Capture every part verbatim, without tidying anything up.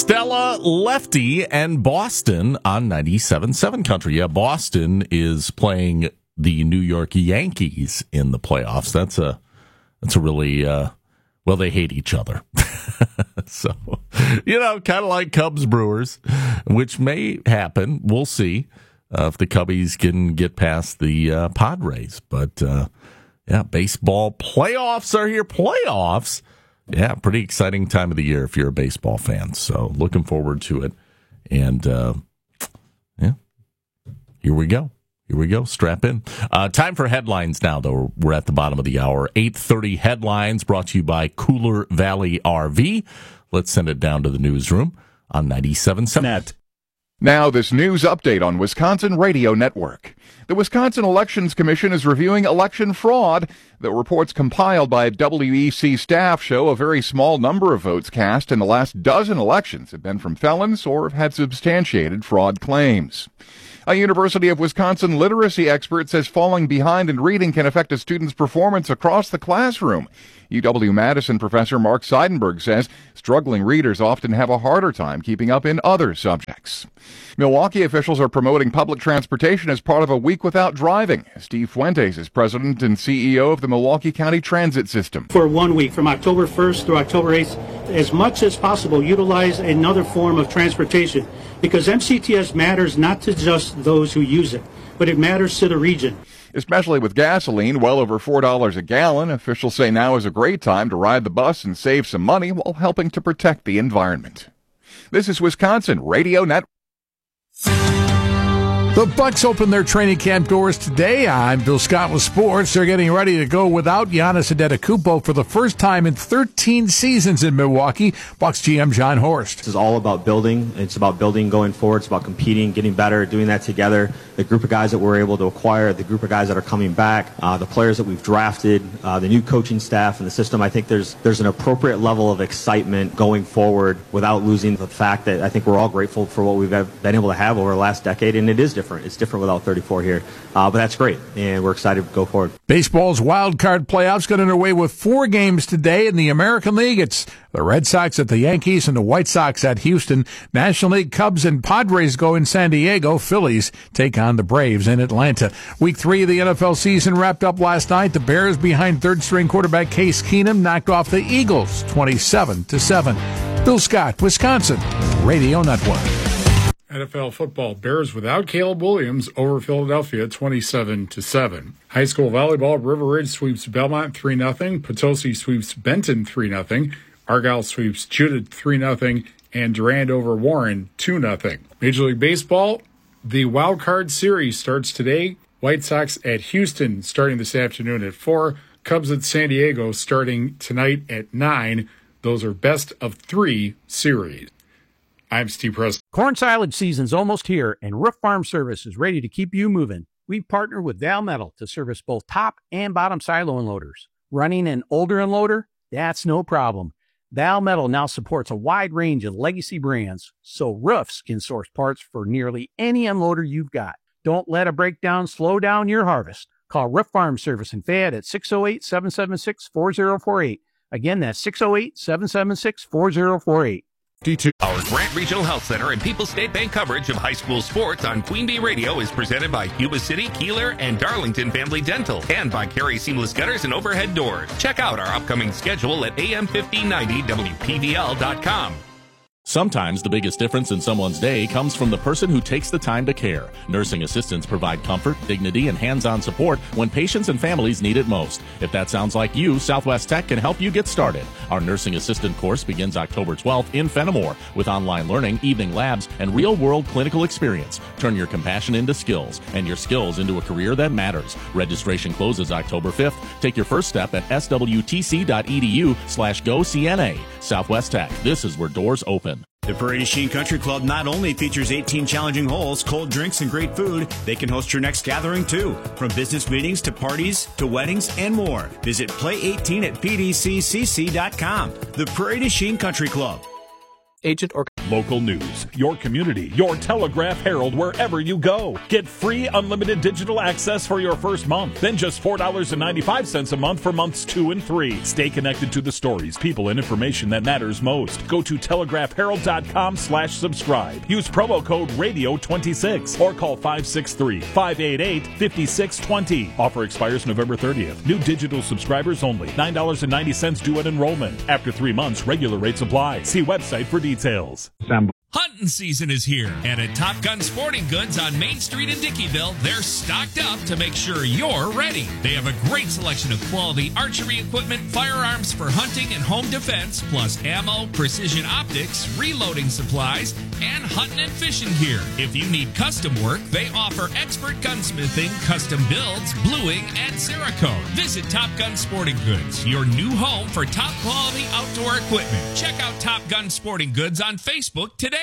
Stella Lefty and Boston on ninety-seven point seven Country. Yeah, Boston is playing the New York Yankees in the playoffs. That's a that's a really uh, well, they hate each other. So, you know, kind of like Cubs Brewers, which may happen. We'll see uh, if the Cubbies can get past the uh, Padres. But uh, yeah, baseball playoffs are here. Playoffs. Yeah, pretty exciting time of the year if you're a baseball fan. So looking forward to it. And, uh, yeah, here we go. Here we go. Strap in. Uh, time for headlines now, though. We're at the bottom of the hour. eight thirty headlines brought to you by Cooler Valley R V. Let's send it down to the newsroom on ninety-seven point seven. Now, this news update on Wisconsin Radio Network. The Wisconsin Elections Commission is reviewing election fraud. The reports compiled by W E C staff show a very small number of votes cast in the last dozen elections have been from felons or have had substantiated fraud claims. A University of Wisconsin literacy expert says falling behind in reading can affect a student's performance across the classroom. U W-Madison professor Mark Seidenberg says struggling readers often have a harder time keeping up in other subjects. Milwaukee officials are promoting public transportation as part of a week without driving. Steve Fuentes is president and C E O of the Milwaukee County Transit System. For one week, from October first through October eighth, as much as possible, utilize another form of transportation, because M C T S matters not to just those who use it, but it matters to the region. Especially with gasoline well over four dollars a gallon, officials say now is a great time to ride the bus and save some money while helping to protect the environment. This is Wisconsin Radio Network. The Bucks open their training camp doors today. I'm Bill Scott with sports. They're getting ready to go without Giannis Antetokounmpo for the first time in thirteen seasons in Milwaukee. Bucks G M John Horst. This is all about building. It's about building going forward. It's about competing, getting better, doing that together. The group of guys that we're able to acquire, the group of guys that are coming back, uh, the players that we've drafted, uh, the new coaching staff and the system. I think there's there's an appropriate level of excitement going forward without losing the fact that I think we're all grateful for what we've been able to have over the last decade, and it is different. It's different without thirty-four here, uh, but that's great, and we're excited to go forward. Baseball's wild card playoffs got underway with four games today in the American League. It's the Red Sox at the Yankees and the White Sox at Houston. National League Cubs and Padres go in San Diego. Phillies take on the Braves in Atlanta. Week three of the N F L season wrapped up last night. The Bears, behind third-string quarterback Case Keenum, knocked off the Eagles twenty-seven to seven. Bill Scott, Wisconsin Radio Network. N F L football, Bears without Caleb Williams over Philadelphia twenty-seven to seven. High school volleyball, River Ridge sweeps Belmont three nothing. Potosi sweeps Benton three nothing. Argyle sweeps Judith three nothing. And Durand over Warren two nothing. Major League Baseball, the Wild Card Series starts today. White Sox at Houston starting this afternoon at four. Cubs at San Diego starting tonight at nine. Those are best of three series. I'm Steve Preston. Corn silage season's almost here, and Roof Farm Service is ready to keep you moving. We've partnered with Val Metal to service both top and bottom silo unloaders. Running an older unloader? That's no problem. Val Metal now supports a wide range of legacy brands, so roofs can source parts for nearly any unloader you've got. Don't let a breakdown slow down your harvest. Call Roof Farm Service in Fayette at six oh eight, seven seven six, four oh four eight. Again, that's six oh eight, seven seven six, four oh four eight. Our Grant Regional Health Center and People's State Bank coverage of high school sports on Queen Bee Radio is presented by Yuba City, Keeler, and Darlington Family Dental, and by Carey Seamless Gutters and Overhead Doors. Check out our upcoming schedule at A M fifteen ninety W P V L dot com. Sometimes the biggest difference in someone's day comes from the person who takes the time to care. Nursing assistants provide comfort, dignity, and hands-on support when patients and families need it most. If that sounds like you, Southwest Tech can help you get started. Our nursing assistant course begins October twelfth in Fenimore with online learning, evening labs, and real-world clinical experience. Turn your compassion into skills and your skills into a career that matters. Registration closes October fifth. Take your first step at S W T C dot E D U slash go C N A. Southwest Tech. This is where doors open. The Prairie du Chien Country Club not only features eighteen challenging holes, cold drinks, and great food, they can host your next gathering too. From business meetings to parties to weddings and more. Visit play eighteen at P D C C C dot com. The Prairie du Chien Country Club. agent, or local news, your community, your Telegraph Herald, wherever you go. Get free unlimited digital access for your first month. Then just four dollars and ninety-five cents a month for months two and three. Stay connected to the stories, people, and information that matters most. Go to telegraph herald dot com slash subscribe. Use promo code radio twenty-six or call five six three, five eight eight, five six two zero. Offer expires November thirtieth. New digital subscribers only. nine dollars and ninety cents due at enrollment. After three months, regular rates apply. See website for details. Hunting season is here, and at Top Gun Sporting Goods on Main Street in Dickeyville, they're stocked up to make sure you're ready. They have a great selection of quality archery equipment, firearms for hunting and home defense, plus ammo, precision optics, reloading supplies, and hunting and fishing gear. If you need custom work, they offer expert gunsmithing, custom builds, bluing, and Cerakote. Visit Top Gun Sporting Goods, your new home for top quality outdoor equipment. Check out Top Gun Sporting Goods on Facebook today.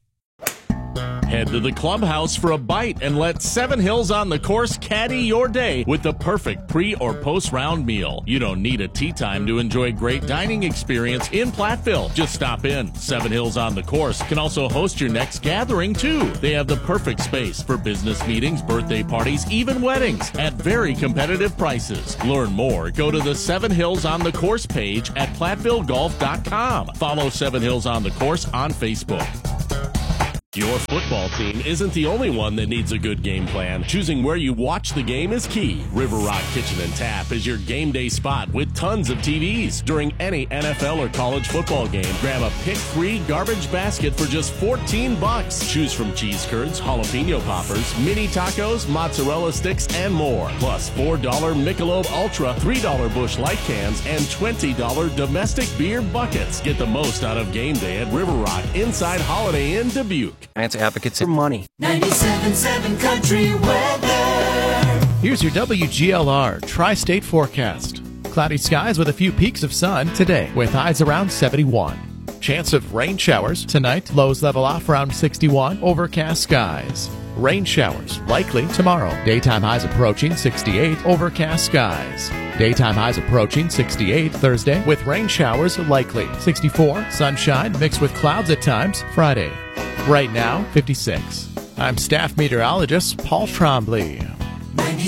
Head to the clubhouse for a bite and let Seven Hills on the Course caddy your day with the perfect pre- or post-round meal. You don't need a tea time to enjoy great dining experience in Platteville. Just stop in. Seven Hills on the Course can also host your next gathering, too. They have the perfect space for business meetings, birthday parties, even weddings at very competitive prices. Learn more. Go to the Seven Hills on the Course page at platteville golf dot com. Follow Seven Hills on the Course on Facebook. Your football team isn't the only one that needs a good game plan. Choosing where you watch the game is key. River Rock Kitchen and Tap is your game day spot with tons of T Vs. During any N F L or college football game, grab a pick-free garbage basket for just fourteen bucks. Choose from cheese curds, jalapeno poppers, mini tacos, mozzarella sticks, and more. Plus four dollars Michelob Ultra, three dollars Busch Light cans, and twenty dollars domestic beer buckets. Get the most out of game day at River Rock inside Holiday Inn Dubuque. Finance advocates for money. ninety-seven point seven Country Weather. Here's your W G L R Tri-State forecast. Cloudy skies with a few peaks of sun today, with highs around seventy-one. Chance of rain showers tonight, lows level off around sixty-one, overcast skies. Rain showers likely tomorrow. Daytime highs approaching sixty-eight, overcast skies. Daytime highs approaching sixty-eight Thursday, with rain showers likely. sixty-four, sunshine mixed with clouds at times Friday. Right now, fifty-six. I'm staff meteorologist Paul Trombley.